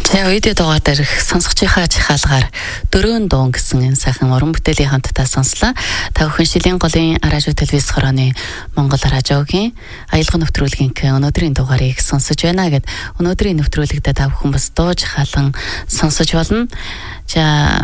За үедээ дугаар дээрх сонсогчийнхаа жихаалгаар дөрөөн дуун гэсэн энэ сайхан уран бүтээлийн хамтдаа сонслоо. Та бүхэн Шилийн голын радио телевиз хорооны Монгол радиогийн аялга нэвтрүүлгийн өнөөдрийн дугаарыг сонсож байна гэд өнөөдрийн нэвтрүүлэгтээ та бүхэн бас дуу жихаалан сонсож болно. За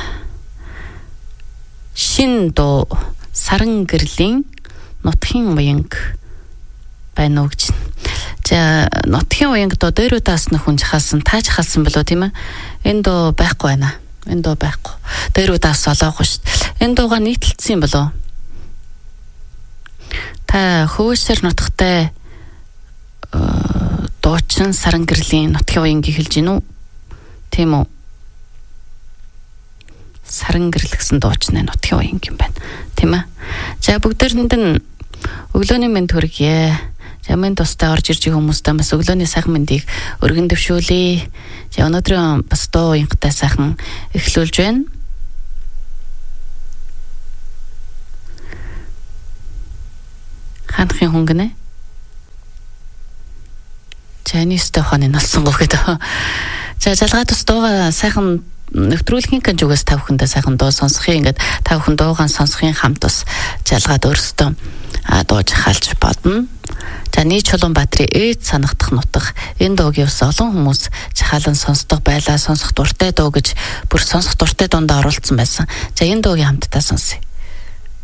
шин дуу Саран гэрлийн нутгийн уянг байна уу гэж. За нутгийн уянг доо дээр даасна хүн жахалсан тааж халсан болоо тийм ээ. Энэ доо байхгүй байна. Энэ доо байхгүй. Дээр даас олоогүй шүү дээ. Энэ дууга нийтлэлсэн болоо. Та хөөсөр нутгтай дуучин Саран гэрлийн нутгийн уянгийг хэлж гин үү? Тийм үү? Саран гэрэл гэсэн дуучны нутгийн уянг юм байна. Тийм ээ. За бүгдээрэнд нь өглөөний мэнд хүргье. Жамын тустай орж ирж хүмүүстэй бас өглөөний сайхан мэндийг өргөн дэвшүүлье. За өнөөдрийн бас дуу уянгатай сайхан эхлүүлж байна. Ханахын хүн гинэ. Чанистэй ханы налсан гоо гэдэг. За жалгаад бас дууга сайхан нэвтрүүлгийн kan зүгээс та бүхэндээ сайхан дуу сонсохын ингээд та бүхэн дуугаан сонсохын хамт бас жалгаад өөрсдөө дууж халж бодно. За нийт Чулуунбаатарын ээд санагдах нутаг энэ дуугийн ус олон хүмүүс жахалан сонсдог байлаа, сонсох дуртай дуу гэж бүр сонсох дуртай дундаа оруулсан байсан. За энэ дуугийн хамтдаа сонсъё.